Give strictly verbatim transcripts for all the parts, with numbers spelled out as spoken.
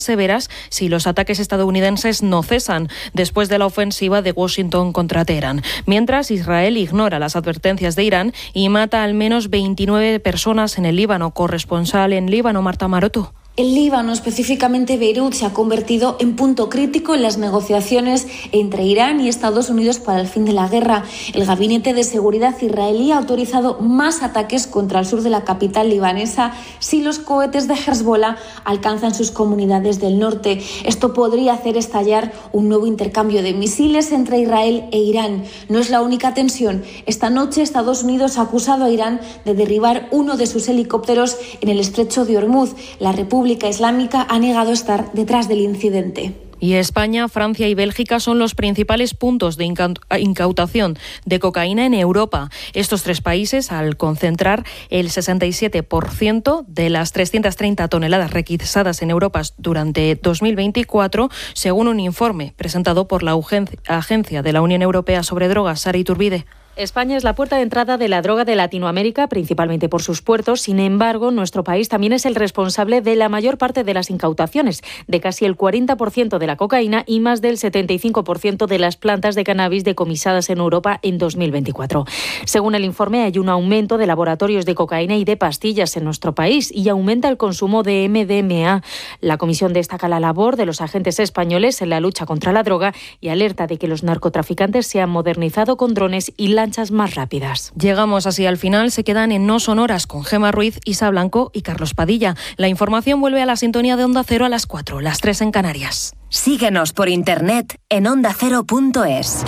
severas si los ataques estadounidenses no cesan después de la ofensiva de Washington contra Teherán. Mientras, Israel ignora las advertencias de Irán y mata al menos veintinueve personas en el Líbano. Corresponsal en Líbano, Marta Maroto. El Líbano, específicamente Beirut, se ha convertido en punto crítico en las negociaciones entre Irán y Estados Unidos para el fin de la guerra. El Gabinete de Seguridad israelí ha autorizado más ataques contra el sur de la capital libanesa si los cohetes de Hezbollah alcanzan sus comunidades del norte. Esto podría hacer estallar un nuevo intercambio de misiles entre Israel e Irán. No es la única tensión. Esta noche Estados Unidos ha acusado a Irán de derribar uno de sus helicópteros en el estrecho de Hormuz. La República La República Islámica ha negado estar detrás del incidente. Y España, Francia y Bélgica son los principales puntos de incautación de cocaína en Europa. Estos tres países, al concentrar el sesenta y siete por ciento de las trescientas treinta toneladas requisadas en Europa durante dos mil veinticuatro, según un informe presentado por la Agencia de la Unión Europea sobre Drogas. Sara Iturbide. España es la puerta de entrada de la droga de Latinoamérica, principalmente por sus puertos. Sin embargo, nuestro país también es el responsable de la mayor parte de las incautaciones, de casi el cuarenta por ciento de la cocaína y más del setenta y cinco por ciento de las plantas de cannabis decomisadas en Europa en dos mil veinticuatro. Según el informe, hay un aumento de laboratorios de cocaína y de pastillas en nuestro país y aumenta el consumo de eme de eme a. La comisión destaca la labor de los agentes españoles en la lucha contra la droga y alerta de que los narcotraficantes se han modernizado con drones y lanchas más rápidas. Llegamos así al final. Se quedan en No Sonoras con Gemma Ruiz, Isa Blanco y Carlos Padilla. La información vuelve a la sintonía de Onda Cero a las cuatro, las tres en Canarias. Síguenos por internet en onda cero punto es.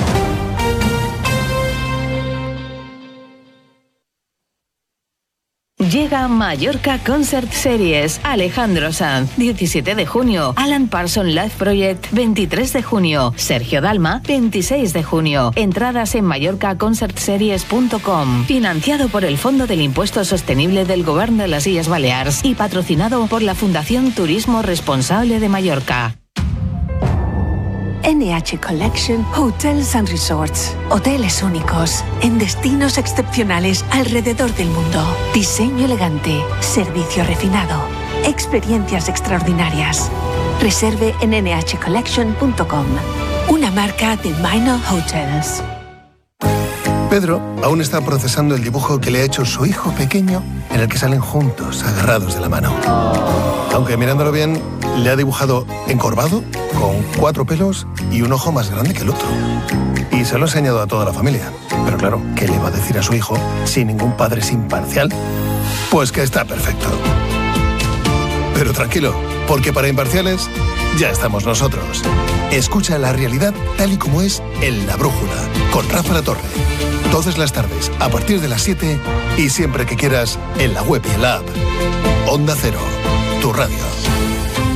Llega Mallorca Concert Series. Alejandro Sanz, diecisiete de junio. Alan Parsons Live Project, veintitrés de junio. Sergio Dalma, veintiséis de junio. Entradas en mallorca concert series punto com. Financiado por el Fondo del Impuesto Sostenible del Govern de las Illes Balears y patrocinado por la Fundación Turismo Responsable de Mallorca. N H Collection Hotels and Resorts. Hoteles únicos, en destinos excepcionales alrededor del mundo. Diseño elegante, servicio refinado, experiencias extraordinarias. Reserve en ene hache collection punto com. Una marca de Minor Hotels. Pedro aún está procesando el dibujo que le ha hecho su hijo pequeño, en el que salen juntos, agarrados de la mano. Aunque mirándolo bien, le ha dibujado encorvado, con cuatro pelos y un ojo más grande que el otro. Y se lo ha enseñado a toda la familia. Pero claro, ¿qué le va a decir a su hijo si ningún padre es imparcial? Pues que está perfecto. Pero tranquilo, porque para imparciales ya estamos nosotros. Escucha la realidad tal y como es en La Brújula, con Rafa La Torre. Todas las tardes, a partir de las siete y siempre que quieras, en la web y en la app. Onda Cero, tu radio.